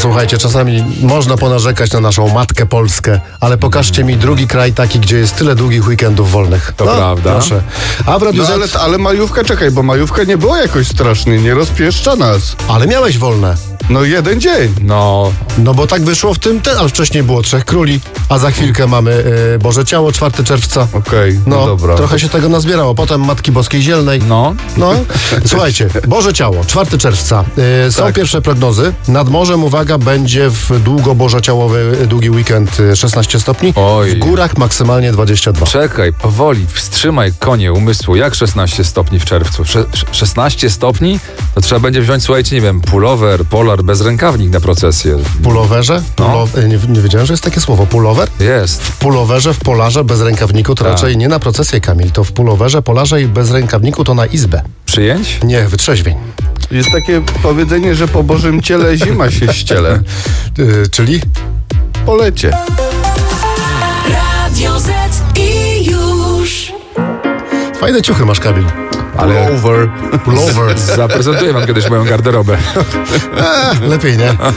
Słuchajcie, czasami można ponarzekać na naszą matkę Polskę, ale pokażcie mi drugi kraj taki, gdzie jest tyle długich weekendów wolnych. To prawda. Proszę. A w Radiu Z... Ale majówka, czekaj, bo majówka nie była jakoś strasznie, nie rozpieszcza nas. Ale miałeś wolne. No jeden dzień. No, No bo tak wyszło w tym, ale wcześniej było Trzech Króli, a za chwilkę mamy Boże Ciało, 4 czerwca. Okej, no dobra. Trochę się tego nazbierało. Potem Matki Boskiej Zielnej. no. No, słuchajcie, Boże Ciało, 4 czerwca. Są Tak. pierwsze prognozy. Nad morzem, uwaga, będzie w długo bożociałowy długi weekend 16 stopni. Oj. W górach maksymalnie 22. Czekaj, powoli, wstrzymaj konie umysłu. Jak 16 stopni w czerwcu? 16 stopni? To trzeba będzie wziąć, słuchajcie, nie wiem, pullover, polar, bez rękawnik na procesję. W pulowerze? No. Nie wiedziałem, że jest takie słowo. Pulower? Jest. W pulowerze, w polarze, bez rękawniku to Tak. raczej nie na procesję, Kamil. To w pulowerze, polarze i bez rękawniku to na izbę. Przyjęć? Nie, wytrzeźwień. Jest takie powiedzenie, że po Bożym ciele zima się ściele. Czyli? Polecie. Radio Z i już. Fajne ciuchy masz, Kamil. Ale Over. Pullover. zaprezentuję wam kiedyś moją garderobę. Lepiej nie.